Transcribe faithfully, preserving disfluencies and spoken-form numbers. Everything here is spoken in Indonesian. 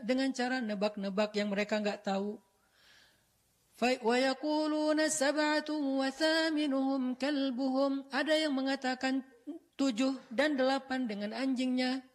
dengan cara nebak-nebak yang mereka enggak tahu. Wa yaquluna sab'atun wa thaminuhum kalbuhum. Ada yang mengatakan tujuh dan delapan dengan anjingnya.